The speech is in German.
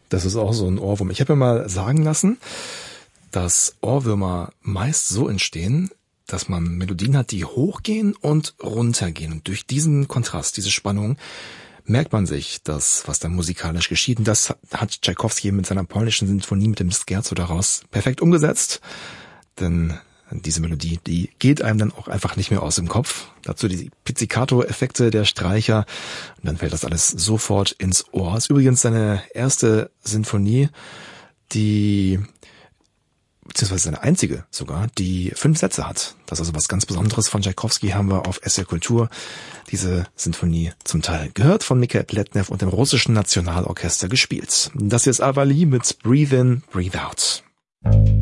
Das ist auch so ein Ohrwurm. Ich habe mir mal sagen lassen, dass Ohrwürmer meist so entstehen, dass man Melodien hat, die hochgehen und runtergehen. Und durch diesen Kontrast, diese Spannung, merkt man sich das, was da musikalisch geschieht. Und das hat Tschaikowski mit seiner polnischen Sinfonie mit dem Scherzo daraus perfekt umgesetzt. Denn diese Melodie, die geht einem dann auch einfach nicht mehr aus dem Kopf. Dazu die Pizzicato-Effekte der Streicher. Und dann fällt das alles sofort ins Ohr. Das ist übrigens seine erste Sinfonie, beziehungsweise seine einzige sogar, die 5 Sätze hat. Das ist also was ganz Besonderes von Tschaikowski, haben wir auf SR Kultur. Diese Sinfonie zum Teil gehört von Mikhail Pletnev und dem russischen Nationalorchester gespielt. Das hier ist Avali mit Breathe In, Breathe Out.